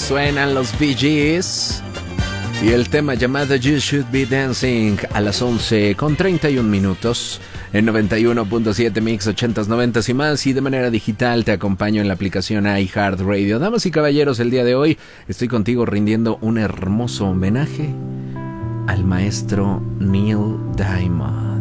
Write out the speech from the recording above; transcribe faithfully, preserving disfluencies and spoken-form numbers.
Suenan los Bee Gees y el tema llamado You Should Be Dancing a las once con treinta y un minutos en noventa y uno punto siete Mix ochentas, noventas y más, y de manera digital te acompaño en la aplicación iHeartRadio. Damas y caballeros, el día de hoy estoy contigo rindiendo un hermoso homenaje al maestro Neil Diamond.